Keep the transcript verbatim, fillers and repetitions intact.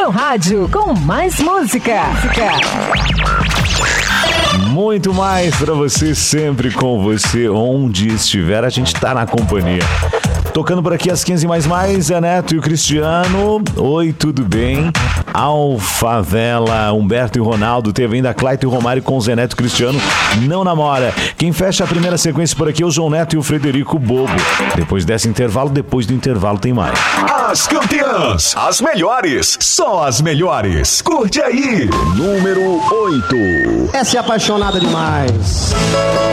seu rádio com mais música. Muito mais pra você, sempre com você, onde estiver, a gente tá na companhia. Tocando por aqui às quinze mais mais, Zé Neto e o Cristiano. Oi, tudo bem? Alfavela, Humberto e Ronaldo, teve ainda Clayton e Romário com o Zé Neto e Cristiano, Não Namora. Quem fecha a primeira sequência por aqui é o João Neto e o Frederico Bobo. Depois desse intervalo, depois do intervalo tem mais. As campeãs, as melhores, só as melhores. Curte aí, número oito. Essa é apaixonada demais.